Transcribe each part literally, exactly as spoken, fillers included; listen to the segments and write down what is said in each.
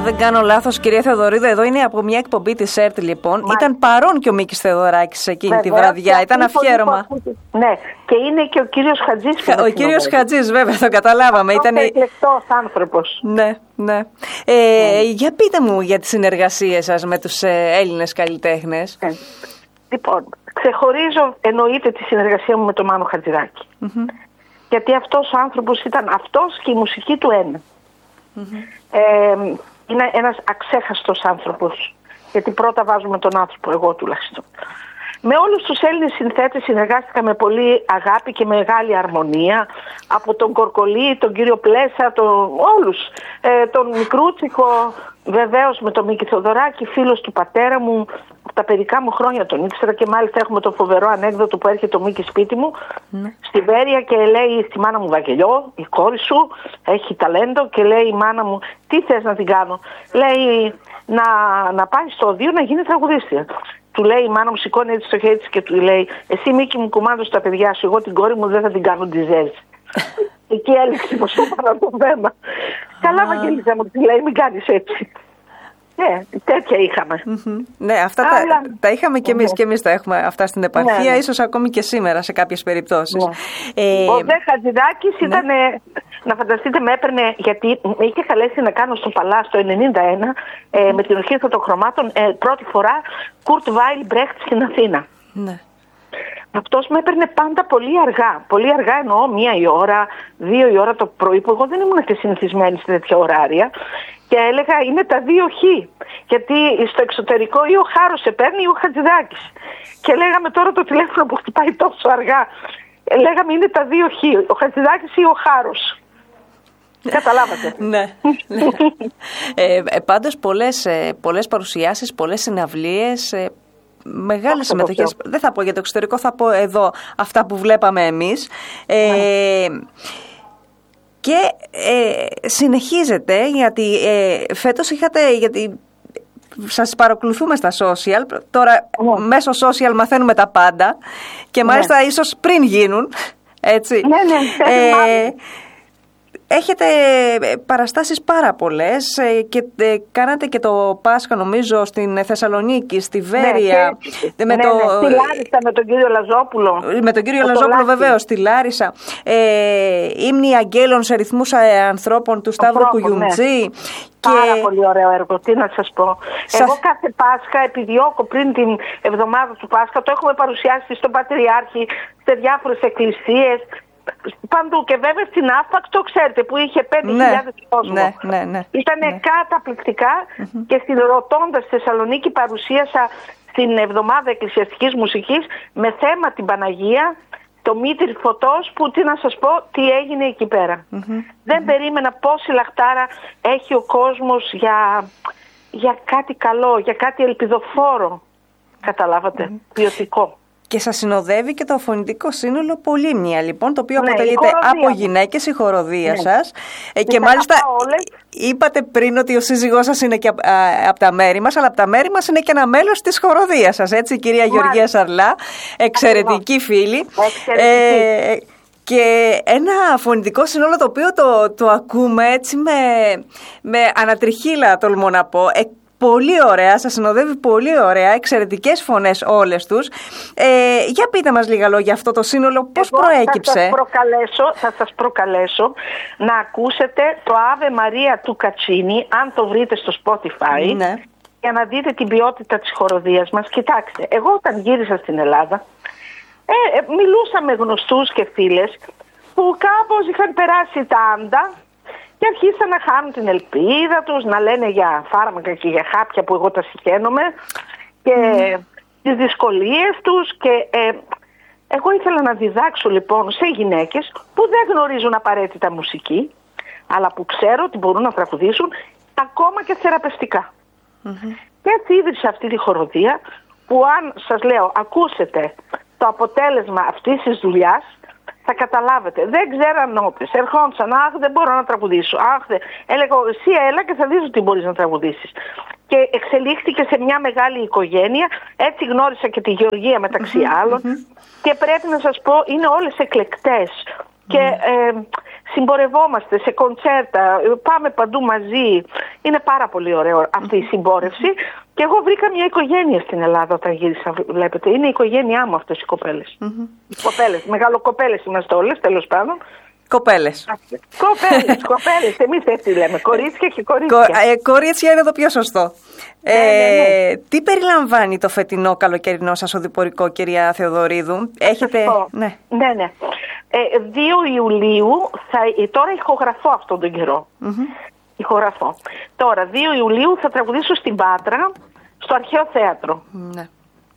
δεν κάνω λάθος, κυρία Θεοδωρίδου, εδώ είναι από μια εκπομπή της ΕΡΤ, λοιπόν. Μα... Ήταν παρόν και ο Μίκης Θεοδωράκης εκείνη βέβαια, τη βραδιά. Ήταν αφιέρωμα. Ναι, και είναι και ο κύριος Χατζής. Ο κύριος Χατζής, βέβαια, το καταλάβαμε. Ήταν εκλεκτός άνθρωπος. Ναι, ναι. Ε, mm. Για πείτε μου για τις συνεργασίες σας με τους ε, Έλληνες καλλιτέχνες. Ε, λοιπόν, ξεχωρίζω εννοείται τη συνεργασία μου με τον Μάνο Χατζηδάκη. Mm-hmm. Γιατί αυτός ο άνθρωπος ήταν αυτός και η μουσική του ένα. Mm-hmm. Ε, είναι ένας αξέχαστος άνθρωπος. Γιατί πρώτα βάζουμε τον άνθρωπο, εγώ τουλάχιστον. Με όλους τους Έλληνες συνθέτες συνεργάστηκα με πολύ αγάπη και μεγάλη αρμονία. Από τον Κορκολί, τον κύριο Πλέσα, τον, όλους. Ε, τον Μικρούτσικο, βεβαίως με τον Μίκη Θεοδωράκη, φίλος του πατέρα μου. Από τα παιδικά μου χρόνια τον ήξερα και μάλιστα έχουμε το φοβερό ανέκδοτο που έρχεται ο Μίκης σπίτι μου, mm. στη Βέρεια και λέει στη μάνα μου: Βαγγελιό, η κόρη σου έχει ταλέντο, και λέει η μάνα μου: τι θες να την κάνω? Λέει να, να πάει στο οδείο να γίνει τραγουδίστρια. Του λέει η μάνα μου, σηκώνει έτσι το χέρι της και του λέει: εσύ Μίκη μου κουμάντωσε τα παιδιά σου, εγώ την κόρη μου δεν θα την κάνω ντιζέζ. Εκεί έλεξε πως έπαρα το θέμα. Καλά Βαγγελίζα μου, τη λέει, μην κάνεις έτσι. Ναι, τέτοια είχαμε. Mm-hmm. Ναι, αυτά τα, Αλλά... τα είχαμε και εμείς, mm-hmm. και εμείς τα έχουμε αυτά στην επαρχία, ναι, ναι. ίσως ακόμη και σήμερα σε κάποιες περιπτώσεις. Ναι. Ε... Ο Δε Χατζηδάκης ναι. ήταν, να φανταστείτε, με έπαιρνε, γιατί με είχε καλέσει να κάνω στο Παλάς το ενενήντα ένα ε, με την Ορχήστρα των Χρωμάτων ε, πρώτη φορά Κουρτ Βάιλ Μπρέχτ στην Αθήνα. Ναι. Αυτός με έπαιρνε πάντα πολύ αργά. Πολύ αργά εννοώ μία η ώρα, δύο η ώρα το πρωί, που εγώ δεν ήμουν και συνηθισμένη σε τέτοια ωράρια. Και έλεγα είναι τα δύο χ. Γιατί στο εξωτερικό ή ο Χάρος σε παίρνει ή ο Χατζηδάκης. Και λέγαμε τώρα το τηλέφωνο που χτυπάει τόσο αργά. Λέγαμε είναι τα δύο χ. Ο Χατζηδάκης ή ο Χάρος. Καταλάβατε. Ναι. ε, ε, πάντως πολλές, πολλές παρουσιάσεις, πολλές συναυλίες, ε, μεγάλες συμμετοχές. Δεν θα πω για το εξωτερικό, θα πω εδώ αυτά που βλέπαμε εμείς. Ε, Και ε, συνεχίζετε, γιατί ε, φέτος είχατε, γιατί σας παρακολουθούμε στα social, τώρα yeah. μέσω social μαθαίνουμε τα πάντα και μάλιστα yeah. ίσως πριν γίνουν, έτσι. Ναι, ναι, ε, έχετε παραστάσεις πάρα πολλές και κάνατε και το Πάσχα νομίζω στην Θεσσαλονίκη, στη Βέρεια. Ναι, με, ναι, το... ναι, στη Λάρισα με τον κύριο Λαζόπουλο. Με τον κύριο Λαζόπουλο βεβαίως, στη Λάρισα. Ε, ύμνη αγγέλων σε ρυθμούς ανθρώπων του Σταύρου Κουγιουμτζή. Ναι. Και... Πάρα πολύ ωραίο έργο, τι να σας πω. Σας... Εγώ κάθε Πάσχα επιδιώκω πριν την εβδομάδα του Πάσχα, το έχουμε παρουσιάσει στον Πατριάρχη, σε διάφορες εκκλησίες. Παντού, και βέβαια στην Άφακτο, ξέρετε, που είχε πέντε χιλιάδες ναι, κόσμο. Ναι, ναι, ναι, Ήταν ναι. καταπληκτικά mm-hmm. και στην Ρωτώντα στη Θεσσαλονίκη παρουσίασα στην εβδομάδα εκκλησιαστικής μουσικής με θέμα την Παναγία, το Μήτρη Φωτός, που τι να σας πω, τι έγινε εκεί πέρα. Mm-hmm. Δεν mm-hmm. περίμενα πόση λαχτάρα έχει ο κόσμος για, για κάτι καλό, για κάτι ελπιδοφόρο. Καταλάβατε, mm-hmm. ποιοτικό. Και σας συνοδεύει και το φωνητικό σύνολο Πολύμνια, λοιπόν, το οποίο ναι, αποτελείται από γυναίκες, η χοροδία ναι. σας. Ε, και μάλιστα είπατε πριν ότι ο σύζυγός σας είναι και από τα μέρη μας, αλλά από τα μέρη μας είναι και ένα μέλος της χοροδίας σας, έτσι, η κυρία Μάλιστα. Γεωργία Σαρλά, εξαιρετική φίλη. Εξαιρετική. Ε, και ένα φωνητικό σύνολο το οποίο το, το ακούμε έτσι με, με ανατριχύλα, τολμώ να πω. Ε, Πολύ ωραία, σας συνοδεύει πολύ ωραία, εξαιρετικές φωνές όλες τους. Ε, για πείτε μας λίγα λόγια αυτό το σύνολο, πώς Εγώ προέκυψε. Θα σας, προκαλέσω, θα σας προκαλέσω να ακούσετε το Ave Maria του Κατσίνη, αν το βρείτε στο Spotify, ναι. για να δείτε την ποιότητα της χοροδίας μας. Κοιτάξτε, εγώ όταν γύρισα στην Ελλάδα, ε, ε, μιλούσα με γνωστούς και φίλες που κάπως είχαν περάσει τα άντα, και αρχίσαν να χάνουν την ελπίδα τους, να λένε για φάρμακα και για χάπια που εγώ τα συχαίνομαι και mm. τις δυσκολίες τους. Και ε, εγώ ήθελα να διδάξω λοιπόν σε γυναίκες που δεν γνωρίζουν απαραίτητα μουσική, αλλά που ξέρω ότι μπορούν να τραγουδήσουν ακόμα και θεραπευτικά. Mm-hmm. Και έτσι ίδρυσα αυτή τη χοροδία που, αν σας λέω ακούσετε το αποτέλεσμα αυτής της δουλειάς, θα καταλάβετε. Δεν ξέραν όποιες. Ερχόντουσαν, αχ, δεν μπορώ να τραγουδήσω. Αχ, δεν. Έλεγα, εσύ έλα και θα δεις ότι μπορείς να τραγουδήσεις. Και εξελίχθηκε σε μια μεγάλη οικογένεια. Έτσι γνώρισα και τη Γεωργία μεταξύ mm-hmm, άλλων. Mm-hmm. Και πρέπει να σας πω, είναι όλες εκλεκτές. Mm-hmm. Και ε, συμπορευόμαστε σε κοντσέρτα, πάμε παντού μαζί. Είναι πάρα πολύ ωραίο αυτή η συμπόρευση. Και εγώ βρήκα μια οικογένεια στην Ελλάδα όταν γύρισα, βλέπετε. Είναι η οικογένειά μου αυτές οι κοπέλες. Mm-hmm. Οι κοπέλες, μεγαλοκοπέλες είμαστε όλες, τέλος πάντων. Κοπέλες. Κοπέλες, κοπέλες. Εμείς έτσι λέμε. Κορίτσια και κορίτσια. Κο, ε, κορίτσια είναι το πιο σωστό. Ναι, ε, ναι, ναι. Τι περιλαμβάνει το φετινό καλοκαιρινό σας οδηπορικό, κυρία Θεοδωρίδου? Έχετε... Ναι, ναι. ναι. Ε, δύο Ιουλίου, θα, τώρα ηχογραφώ αυτόν τον καιρό. Mm-hmm. Ηχογραφώ. Τώρα, δύο Ιουλίου θα τραγουδήσω στην Πάτρα, στο Αρχαίο Θέατρο. Ναι.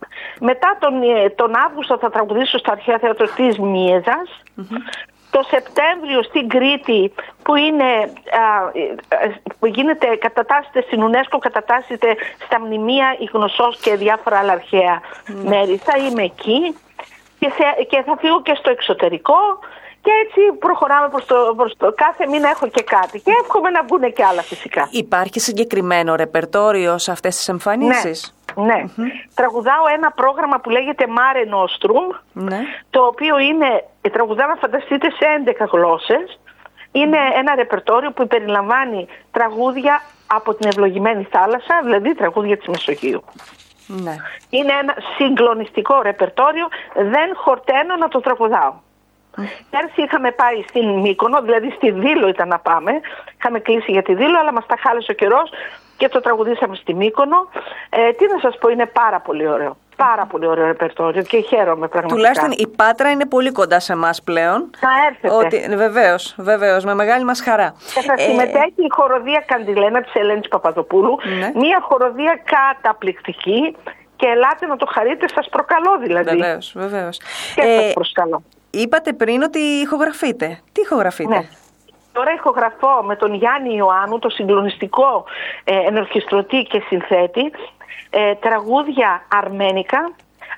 Μετά τον, τον Αύγουστο θα τραγουδήσω στο Αρχαίο Θέατρο της Μίεζας. Mm-hmm. Το Σεπτέμβριο στην Κρήτη, που, είναι, α, που γίνεται, κατατάσσεται στην UNESCO, κατατάσσεται στα μνημεία η Γνωσσός και διάφορα άλλα αρχαία mm. μέρη. Θα είμαι εκεί και, σε, και θα φύγω και στο εξωτερικό και έτσι προχωράμε προς το, προς το... Κάθε μήνα έχω και κάτι και εύχομαι να βγουν και άλλα φυσικά. Υπάρχει συγκεκριμένο ρεπερτόριο σε αυτές τις εμφανίσεις? Ναι. Ναι. Mm-hmm. Τραγουδάω ένα πρόγραμμα που λέγεται Mare Nostrum, ναι. Το οποίο είναι, τραγουδάω να φανταστείτε, σε έντεκα γλώσσες. Είναι mm. ένα ρεπερτόριο που περιλαμβάνει τραγούδια από την ευλογημένη θάλασσα, δηλαδή τραγούδια της Μεσογείου. Ναι. Είναι ένα συγκλονιστικό ρεπερτόριο, δεν χορταίνω να το τραγουδάω. Mm. Πέρσι είχαμε πάει στην Μύκονο, δηλαδή στη Δήλο ήταν να πάμε, είχαμε κλείσει για τη Δήλο, αλλά μας τα χάλεσε ο καιρός και το τραγουδήσαμε στη Μύκονο. Ε, τι να σας πω, είναι πάρα πολύ ωραίο. Πάρα πολύ ωραίο ρεπερτόριο και χαίρομαι πραγματικά. Τουλάχιστον η Πάτρα είναι πολύ κοντά σε εμάς πλέον. Θα έρθετε. Ότι, βεβαίως, βεβαίως, με μεγάλη μας χαρά. Και θα ε... συμμετέχει η χοροδία Καντιλένα της Ελένης Παπαδοπούλου. Ναι. Μια χοροδία καταπληκτική και ελάτε να το χαρείτε, σας προκαλώ δηλαδή. Βεβαίως, βεβαίως. Και ε... σας προσκαλώ. Είπατε πριν ότι ηχογραφείτε. Τι ηχογραφείτε? Ναι. Τώρα ηχογραφώ με τον Γιάννη Ιωάννου, το συγκλονιστικό ε, ενορχιστρωτή και συνθέτη, ε, τραγούδια αρμένικα,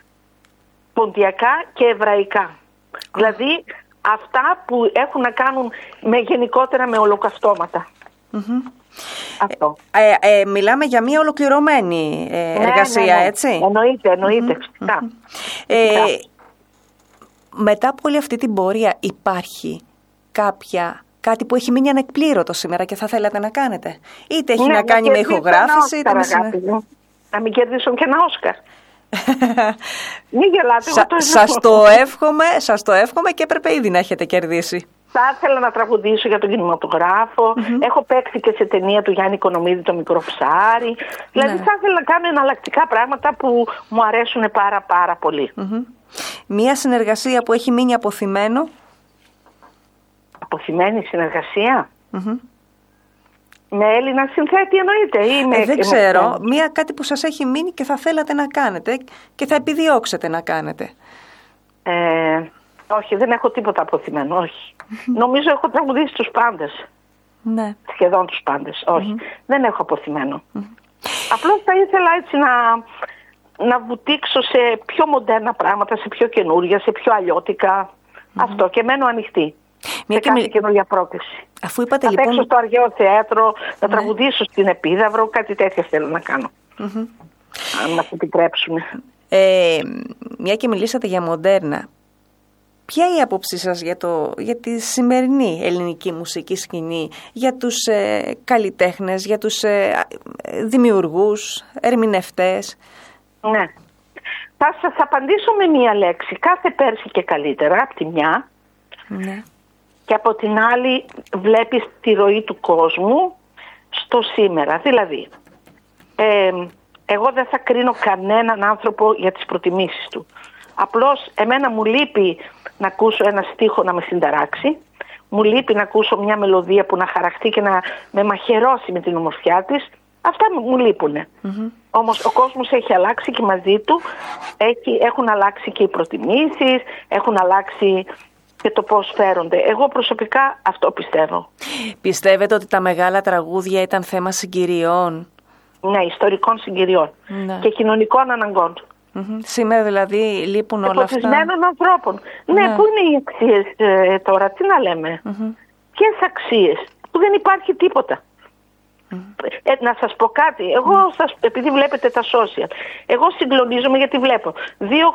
ποντιακά και εβραϊκά. Mm. Δηλαδή αυτά που έχουν να κάνουν με, γενικότερα με ολοκαυτώματα. Mm-hmm. Αυτό. Ε, ε, ε, μιλάμε για μια ολοκληρωμένη ε, εργασία, ναι, ναι, ναι. έτσι? Εννοείται, εννοείται. Mm-hmm. Φυσικά. Mm-hmm. Ε, μετά από όλη αυτή την πορεία υπάρχει κάποια... κάτι που έχει μείνει ανεκπλήρωτο σήμερα και θα θέλατε να κάνετε? Είτε έχει ναι, να κάνει με ηχογράφηση, είτε με συνέχεια. Να μην κερδίσω και ένα Όσκαρ. Μην γελάτε, Σα, εγώ το σας το εύχομαι, σας το εύχομαι και έπρεπε ήδη να έχετε κερδίσει. Θα ήθελα να τραγουδήσω για τον κινηματογράφο. Mm-hmm. Έχω παίξει και σε ταινία του Γιάννη Οικονομίδη, Το Μικρό Ψάρι. Δηλαδή ναι. θα ήθελα να κάνω εναλλακτικά πράγματα που μου αρέσουν πάρα πάρα πολύ. Mm-hmm. Μία συνεργασία που έχει μείνει αποθυμένο. Αποθυμένη συνεργασία. Mm-hmm. Με Έλληνα συνθέτη εννοείται? Ή με, ε, δεν ξέρω. Με... Μία κάτι που σας έχει μείνει και θα θέλατε να κάνετε και θα επιδιώξετε να κάνετε. Ε, όχι, δεν έχω τίποτα αποθυμένο. Όχι. Νομίζω έχω τραγουδήσει τους πάντες. Ναι. Σχεδόν τους πάντες. Όχι. Mm-hmm. Δεν έχω αποθυμένο. Mm-hmm. Απλώς θα ήθελα έτσι να, να βουτήξω σε πιο μοντέρνα πράγματα, σε πιο καινούρια, σε πιο αλλιώτικα. Mm-hmm. Αυτό. Και μένω ανοιχτή. Μια σε κάθε μι... καινούργια πρόκληση. Αφού είπατε, να λοιπόν... παίξω στο Αργαίο Θέατρο, να ναι. τραγουδήσω στην Επίδαυρο, κάτι τέτοια θέλω να κάνω. Mm-hmm. Αν μας επιτρέψουν. Ε, μια και μιλήσατε για μοντέρνα. Ποια είναι η άποψή σας για, το, για τη σημερινή ελληνική μουσική σκηνή, για τους ε, καλλιτέχνες, για τους ε, δημιουργούς, ερμηνευτές? Ναι. Θα σας απαντήσω με μία λέξη. Κάθε πέρσι και καλύτερα, από τη μια. Ναι. Και από την άλλη βλέπεις τη ροή του κόσμου στο σήμερα. Δηλαδή, ε, εγώ δεν θα κρίνω κανέναν άνθρωπο για τις προτιμήσεις του. Απλώς εμένα μου λείπει να ακούσω ένα στίχο να με συνταράξει. Μου λείπει να ακούσω μια μελωδία που να χαραχτεί και να με μαχαιρώσει με την ομορφιά της. Αυτά μου λείπουνε. Mm-hmm. Όμως ο κόσμος έχει αλλάξει και μαζί του έχει, έχουν αλλάξει και οι προτιμήσεις, έχουν αλλάξει και το πώς φέρονται. Εγώ προσωπικά αυτό πιστεύω. Πιστεύετε ότι τα μεγάλα τραγούδια ήταν θέμα συγκυριών? Ναι, ιστορικών συγκυριών ναι. και κοινωνικών αναγκών. Mm-hmm. Σήμερα δηλαδή λείπουν όλα αυτά. Εποτισμένων ανθρώπων. Ναι, ναι, πού είναι οι αξίες ε, τώρα, τι να λέμε. Mm-hmm. Ποιες αξίες, που δεν υπάρχει τίποτα. Mm-hmm. Ε, να σας πω κάτι, εγώ mm-hmm. σας, επειδή βλέπετε τα social, εγώ συγκλονίζομαι γιατί βλέπω δύο